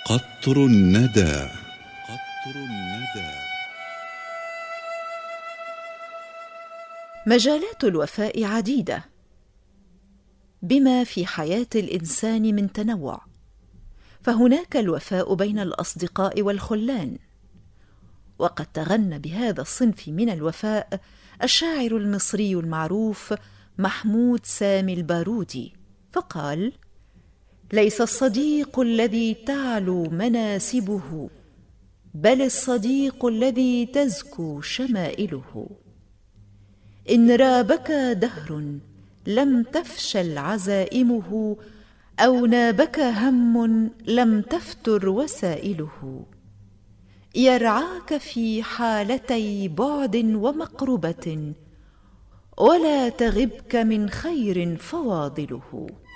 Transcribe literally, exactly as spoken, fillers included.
قطر الندى. قطر الندى. مجالات الوفاء عديدة، بما في حياة الإنسان من تنوع، فهناك الوفاء بين الأصدقاء والخلان، وقد تغنى بهذا الصنف من الوفاء الشاعر المصري المعروف محمود سامي البارودي، فقال: ليس الصديق الذي تعلو مناسبه، بل الصديق الذي تزكو شمائله. إن رابك دهر لم تفشل عزائمه، أو نابك هم لم تفتر وسائله. يرعاك في حالتي بعد ومقربة، ولا تغبك من خير فواضله.